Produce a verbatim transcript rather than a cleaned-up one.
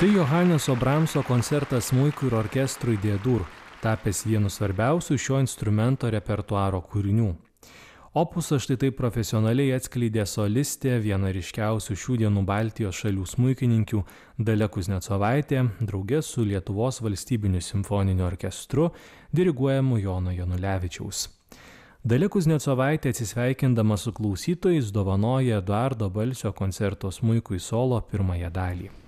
Tai Johaneso Bramso koncertas smuikui ir orkestrui D-dur, tapęs vienu svarbiausių šio instrumento repertuaro kūrinių. Opusą štai taip profesionaliai atskleidė solistė, viena ryškiausių šių dienų Baltijos šalių smuikininkių Dalia Kuznecovaitė, drauge su Lietuvos valstybiniu simfoniniu orkestru, diriguojamu Jono Janulevičiaus. Dalia Kuznecovaitė atsisveikindama su klausytojais dovanoja Eduardo Balsio koncerto smuikui solo pirmąją dalį.